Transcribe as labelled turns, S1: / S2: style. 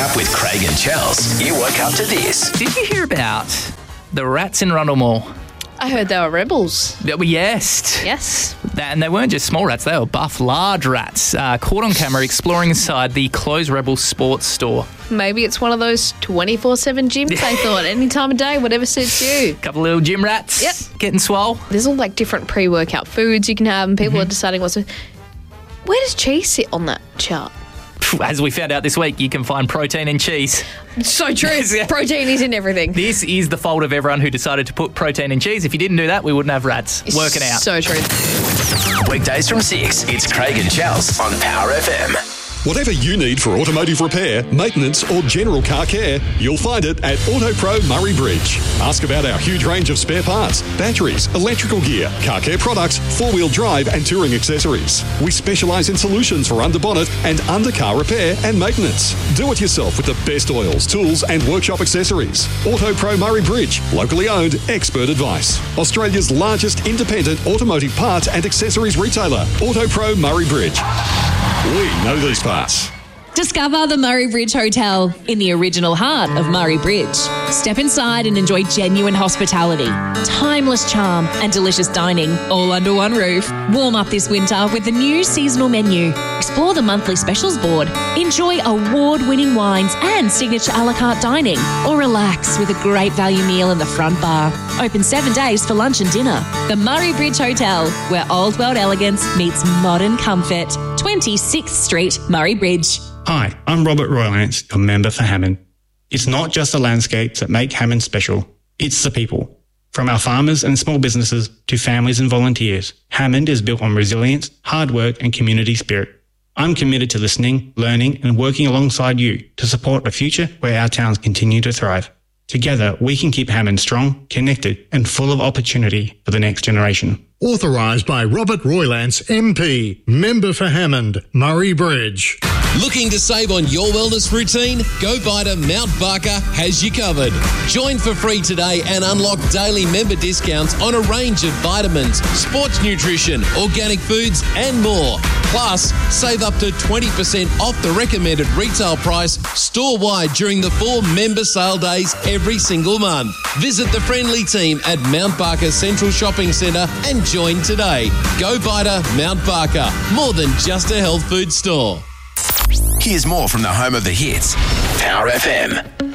S1: Up with Craig and Chels. You woke up to this.
S2: Did you hear about the rats in Rundle Mall?
S3: I heard they were rebels.
S2: Yes.
S3: Yes.
S2: And they weren't just small rats, they were buff, large rats, caught on camera exploring inside the closed Rebel Sports store.
S3: Maybe it's one of those 24/7 gyms, they thought. Any time of day, whatever suits you.
S2: Couple of little gym rats.
S3: Yep.
S2: Getting swole.
S3: There's all like different pre-workout foods you can have, and people are deciding what's... Where does cheese sit on that chart?
S2: As we found out this week, you can find protein in cheese.
S3: So true. Protein is in everything.
S2: This is the fault of everyone who decided to put protein in cheese. If you didn't do that, we wouldn't have rats. Working out.
S3: So true.
S1: Weekdays from 6, it's Craig and Chels on Power FM.
S4: Whatever you need for automotive repair, maintenance or general car care, you'll find it at AutoPro Murray Bridge. Ask about our huge range of spare parts, batteries, electrical gear, car care products, four-wheel drive and touring accessories. We specialise in solutions for under-bonnet and under-car repair and maintenance. Do it yourself with the best oils, tools and workshop accessories. AutoPro Murray Bridge, locally owned, expert advice. Australia's largest independent automotive parts and accessories retailer, AutoPro Murray Bridge. We know these parts.
S5: Discover the Murray Bridge Hotel in the original heart of Murray Bridge. Step inside and enjoy genuine hospitality, timeless charm and delicious dining all under one roof. Warm up this winter with the new seasonal menu. Explore the monthly specials board. Enjoy award-winning wines and signature a la carte dining, or relax with a great value meal in the front bar. Open 7 days for lunch and dinner. The Murray Bridge Hotel, where old world elegance meets modern comfort. 26th Street, Murray Bridge.
S6: Hi, I'm Robert Roylance, your member for Hammond. It's not just the landscapes that make Hammond special, it's the people. From our farmers and small businesses to families and volunteers, Hammond is built on resilience, hard work and community spirit. I'm committed to listening, learning and working alongside you to support a future where our towns continue to thrive. Together, we can keep Hammond strong, connected and full of opportunity for the next generation.
S7: Authorised by Robert Roylance, MP, member for Hammond, Murray Bridge.
S8: Looking to save on your wellness routine? Go Biter Mount Barker has you covered. Join for free today and unlock daily member discounts on a range of vitamins, sports nutrition, organic foods and more. Plus, save up to 20% off the recommended retail price store-wide during the 4 member sale days every single month. Visit the friendly team at Mount Barker Central Shopping Centre and join today. Go Biter Mount Barker, more than just a health food store.
S1: Here's more from the home of the hits, Power FM.